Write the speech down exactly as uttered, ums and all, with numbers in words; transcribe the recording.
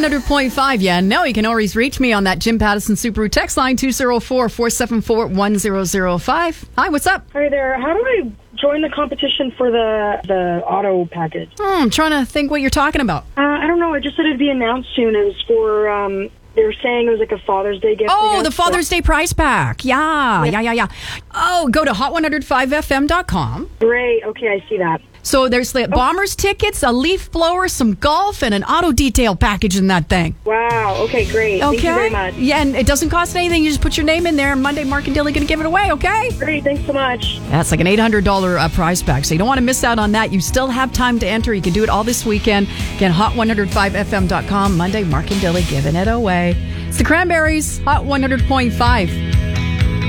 one hundred point five. Yeah, no, you can always reach me on that Jim Pattison Subaru text line two oh four, four seven four, one zero zero five. Hi, what's up? Hi there. How do I join the competition for the the auto package? Hmm, I'm trying to think what you're talking about. Uh, I don't know. I just said it'd be announced soon. It was for, um, they were saying it was like a Father's Day gift. Oh, the Father's Day prize pack. Yeah, yeah, yeah, yeah. Oh, go to hot one oh five f m dot com. Great. Okay, I see that. So there's the Bombers tickets, a leaf blower, some golf, and an auto detail package in that thing. Wow. Okay, great. Okay. Thank you very much. Yeah, and it doesn't cost anything. You just put your name in there, and Monday, Mark and Dilly going to give it away, okay? Great. Thanks so much. That's like an eight hundred dollars uh, prize pack, so you don't want to miss out on that. You still have time to enter. You can do it all this weekend. Again, hot one oh five f m dot com. Monday, Mark and Dilly giving it away. It's the Cranberries, Hot one hundred point five.